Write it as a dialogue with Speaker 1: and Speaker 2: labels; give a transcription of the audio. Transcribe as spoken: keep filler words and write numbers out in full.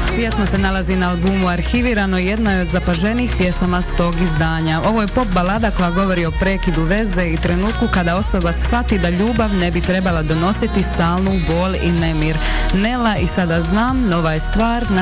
Speaker 1: Pjesma se nalazi na albumu Arhivirano, jedna je od zapaženijih pjesama s tog izdanja. Ovo je pop balada koja govori o prekidu veze i trenutku kada osoba shvati da ljubav ne bi trebala donositi stalnu bol i nemir. Nela i Sada znam, nova je stvar na